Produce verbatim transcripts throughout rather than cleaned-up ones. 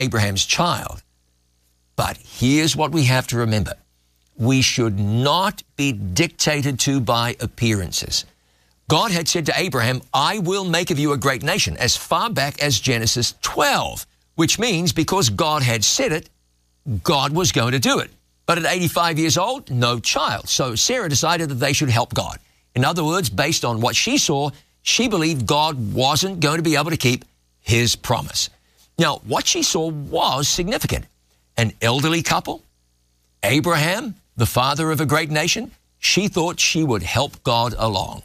Abraham's child. But here's what we have to remember. We should not be dictated to by appearances. God had said to Abraham, I will make of you a great nation, as far back as Genesis twelve, which means because God had said it, God was going to do it. But at eighty-five years old, no child. So Sarah decided that they should help God. In other words, based on what she saw, she believed God wasn't going to be able to keep his promise. Now, what she saw was significant. An elderly couple, Abraham, the father of a great nation, she thought she would help God along.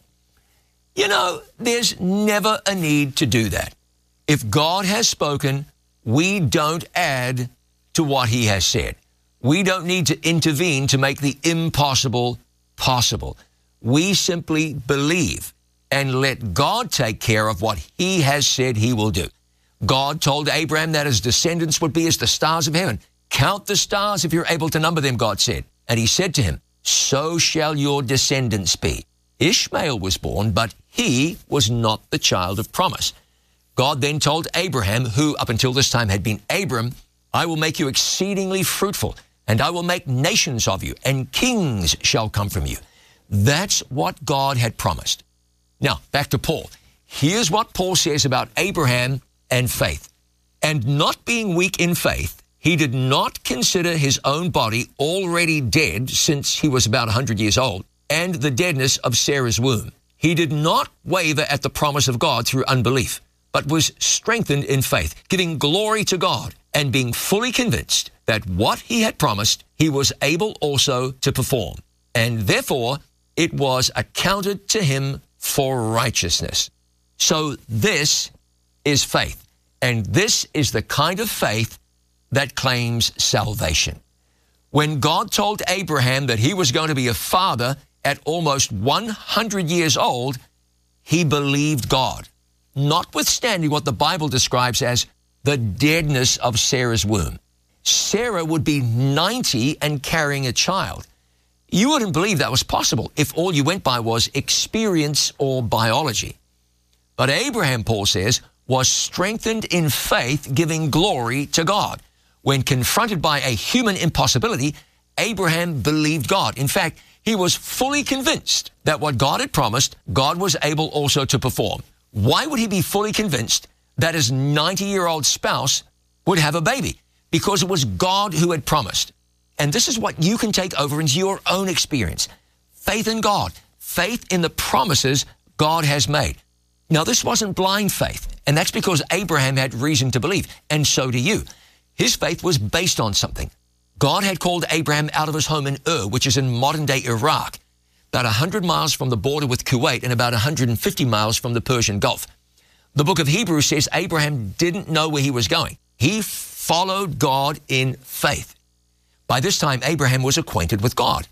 You know, there's never a need to do that. If God has spoken, we don't add to what he has said. We don't need to intervene to make the impossible possible. We simply believe and let God take care of what he has said he will do. God told Abraham that his descendants would be as the stars of heaven. Count the stars if you're able to number them, God said. And he said to him, so shall your descendants be. Ishmael was born, but he was not the child of promise. God then told Abraham, who up until this time had been Abram, I will make you exceedingly fruitful, and I will make nations of you, and kings shall come from you. That's what God had promised. Now, back to Paul. Here's what Paul says about Abraham and faith. And not being weak in faith, he did not consider his own body already dead since he was about one hundred years old, and the deadness of Sarah's womb. He did not waver at the promise of God through unbelief, but was strengthened in faith, giving glory to God, and being fully convinced that what he had promised, he was able also to perform. And therefore, it was accounted to him for righteousness. So this is faith. And this is the kind of faith that claims salvation. When God told Abraham that he was going to be a father at almost one hundred years old, he believed God, notwithstanding what the Bible describes as the deadness of Sarah's womb. Sarah would be ninety and carrying a child. You wouldn't believe that was possible if all you went by was experience or biology. But Abraham, Paul says, was strengthened in faith, giving glory to God. When confronted by a human impossibility, Abraham believed God. In fact, he was fully convinced that what God had promised, God was able also to perform. Why would he be fully convinced that his ninety-year-old spouse would have a baby? Because it was God who had promised. And this is what you can take over into your own experience. Faith in God, faith in the promises God has made. Now, this wasn't blind faith, and that's because Abraham had reason to believe, and so do you. His faith was based on something. God had called Abraham out of his home in Ur, which is in modern-day Iraq, about one hundred miles from the border with Kuwait and about one hundred fifty miles from the Persian Gulf. The book of Hebrews says Abraham didn't know where he was going. He followed God in faith. By this time, Abraham was acquainted with God.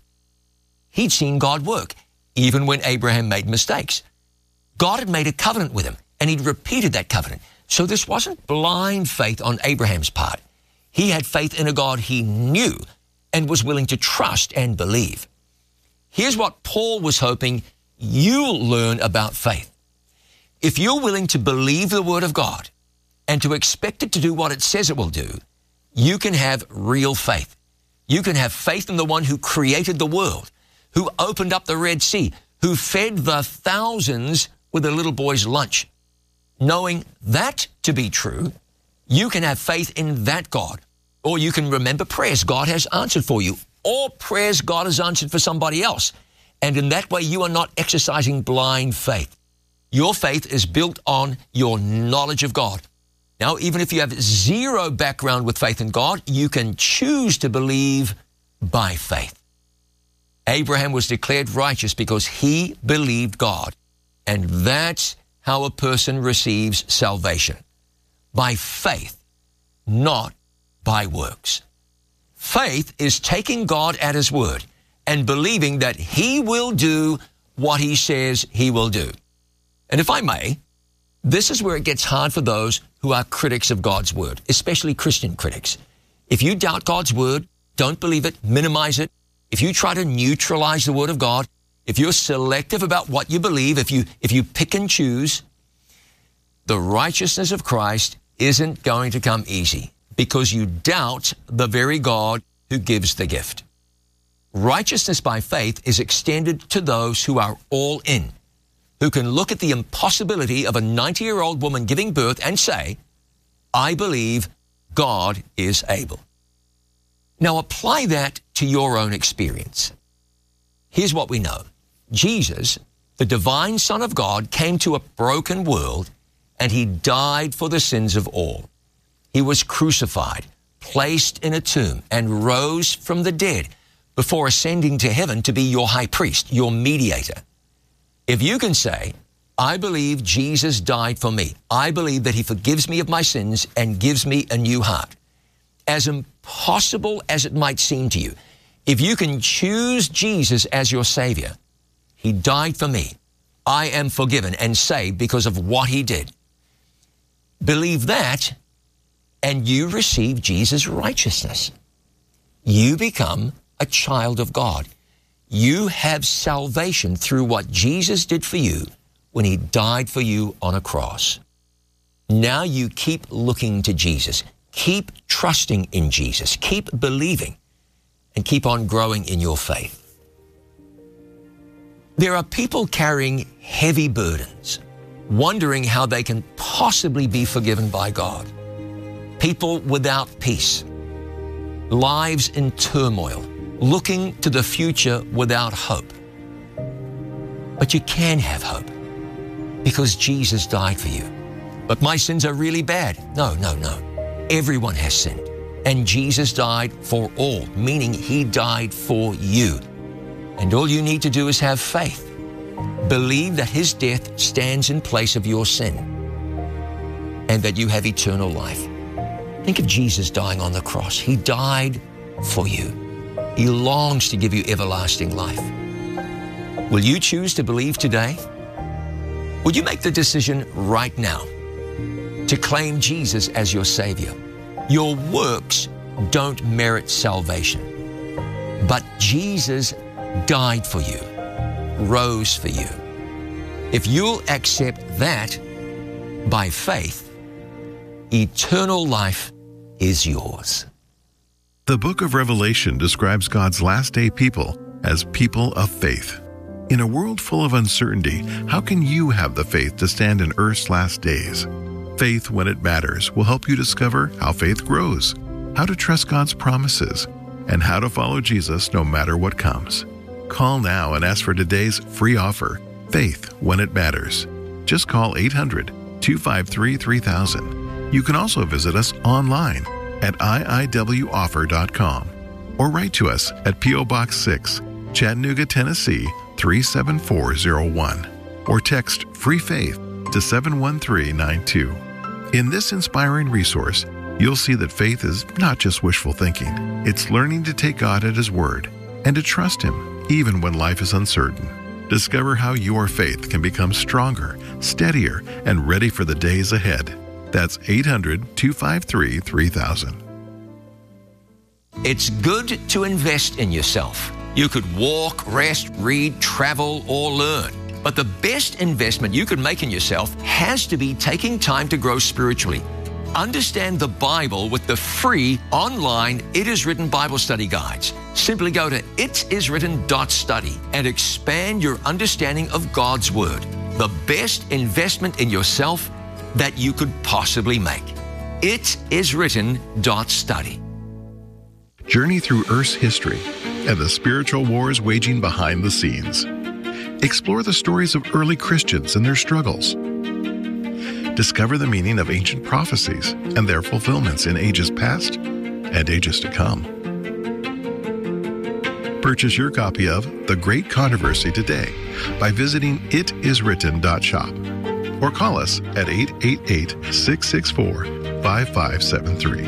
He'd seen God work, even when Abraham made mistakes. God had made a covenant with him, and he'd repeated that covenant. So this wasn't blind faith on Abraham's part. He had faith in a God he knew and was willing to trust and believe. Here's what Paul was hoping you'll learn about faith. If you're willing to believe the Word of God and to expect it to do what it says it will do, you can have real faith. You can have faith in the one who created the world, who opened up the Red Sea, who fed the thousands with a little boy's lunch. Knowing that to be true, you can have faith in that God. Or you can remember prayers God has answered for you, or prayers God has answered for somebody else. And in that way, you are not exercising blind faith. Your faith is built on your knowledge of God. Now, even if you have zero background with faith in God, you can choose to believe by faith. Abraham was declared righteous because he believed God. And that's how a person receives salvation. By faith, not by works. Faith is taking God at his word and believing that he will do what he says he will do. And if I may, this is where it gets hard for those who are critics of God's word, especially Christian critics. If you doubt God's word, don't believe it, minimize it. If you try to neutralize the word of God, if you're selective about what you believe, if you, if you pick and choose, the righteousness of Christ isn't going to come easy because you doubt the very God who gives the gift. Righteousness by faith is extended to those who are all in, who can look at the impossibility of a ninety-year-old woman giving birth and say, I believe God is able. Now apply that to your own experience. Here's what we know. Jesus, the divine Son of God, came to a broken world and he died for the sins of all. He was crucified, placed in a tomb, and rose from the dead before ascending to heaven to be your high priest, your mediator. If you can say, I believe Jesus died for me, I believe that he forgives me of my sins and gives me a new heart, as impossible as it might seem to you, if you can choose Jesus as your Savior, he died for me, I am forgiven and saved because of what he did. Believe that, and you receive Jesus' righteousness. You become a child of God. You have salvation through what Jesus did for you when he died for you on a cross. Now you keep looking to Jesus. Keep trusting in Jesus. Keep believing and keep on growing in your faith. There are people carrying heavy burdens, wondering how they can possibly be forgiven by God. People without peace, lives in turmoil, looking to the future without hope. But you can have hope because Jesus died for you. But my sins are really bad. No, no, no. Everyone has sinned. And Jesus died for all, meaning he died for you. And all you need to do is have faith. Believe that his death stands in place of your sin and that you have eternal life. Think of Jesus dying on the cross. He died for you. He longs to give you everlasting life. Will you choose to believe today? Would you make the decision right now to claim Jesus as your Savior? Your works don't merit salvation, but Jesus died for you, rose for you. If you'll accept that by faith, eternal life is yours. The book of Revelation describes God's last day people as people of faith. In a world full of uncertainty, how can you have the faith to stand in Earth's last days? Faith When It Matters will help you discover how faith grows, how to trust God's promises, and how to follow Jesus no matter what comes. Call now and ask for today's free offer, Faith When It Matters. Just call eight hundred, two five three, three thousand. You can also visit us online at I I W offer dot com or write to us at P O Box six, Chattanooga, Tennessee three seven four zero one, or text Free Faith to seven one three nine two. In this inspiring resource, you'll see that faith is not just wishful thinking. It's learning to take God at his word and to trust him even when life is uncertain. Discover how your faith can become stronger, steadier, and ready for the days ahead. That's eight hundred, two five three, three thousand. It's good to invest in yourself. You could walk, rest, read, travel, or learn. But the best investment you can make in yourself has to be taking time to grow spiritually. Understand the Bible with the free online It Is Written Bible study guides. Simply go to it is written dot study and expand your understanding of God's Word. The best investment in yourself that you could possibly make. it is written dot study. Journey through Earth's history and the spiritual wars waging behind the scenes. Explore the stories of early Christians and their struggles. Discover the meaning of ancient prophecies and their fulfillments in ages past and ages to come. Purchase your copy of The Great Controversy today by visiting it is written dot shop or call us at eight eight eight, six six four, five five seven three.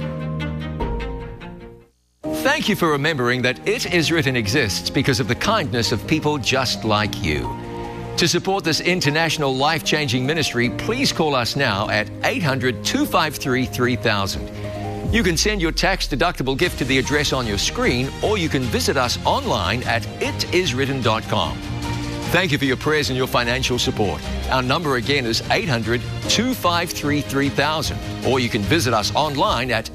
Thank you for remembering that It Is Written exists because of the kindness of people just like you. To support this international life-changing ministry, please call us now at eight hundred, two five three, three thousand. You can send your tax-deductible gift to the address on your screen, or you can visit us online at it is written dot com. Thank you for your prayers and your financial support. Our number again is eight hundred, two five three, three thousand, or you can visit us online at